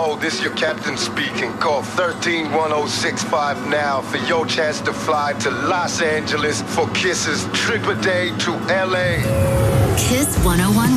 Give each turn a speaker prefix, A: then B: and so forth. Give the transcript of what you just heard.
A: Yo, this your captain speaking. Call 131065 now for your chance to fly to Los Angeles for Kiss's trip a day to LA.
B: Kiss 101.